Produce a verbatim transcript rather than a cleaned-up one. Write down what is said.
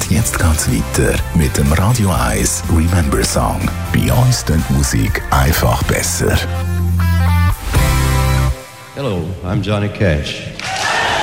Jetzt geht's weiter mit dem Radio eins Remember Song. Bei uns klingt Musik einfach besser. Hello, I'm Johnny Cash.